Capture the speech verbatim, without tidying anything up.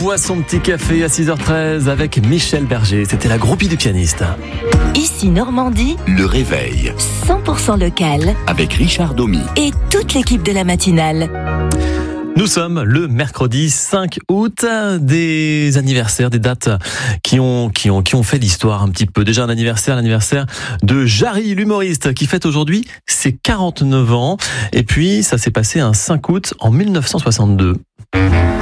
boit son petit café à six heures treize avec Michel Berger. C'était la groupie du pianiste. Ici Normandie, Le réveil cent pour cent local avec Richard Domy. et toute l'équipe de la matinale. Nous sommes le mercredi cinq août, des anniversaires, des dates qui ont, qui ont, qui ont fait l'histoire un petit peu. Déjà un anniversaire, l'anniversaire de Jarry, l'humoriste, qui fête aujourd'hui ses quarante-neuf ans. Et puis, ça s'est passé un cinq août en mille neuf cent soixante-deux.